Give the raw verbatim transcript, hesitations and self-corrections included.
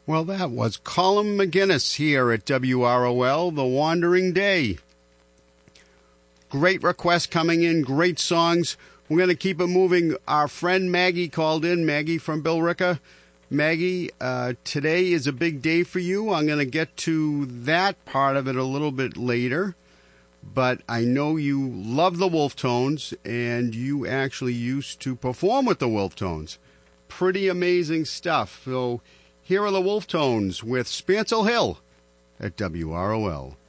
Well, that was Colin McGinnis here at W R O L, The Wandering Day. Great requests coming in, great songs. We're going to keep it moving. Our friend Maggie called in, Maggie from Billerica. Maggie, uh, today is a big day for you. I'm going to get to that part of it a little bit later. But I know you love the Wolf Tones, and you actually used to perform with the Wolf Tones. Pretty amazing stuff. So here are the Wolf Tones with Spancel Hill at W R O L.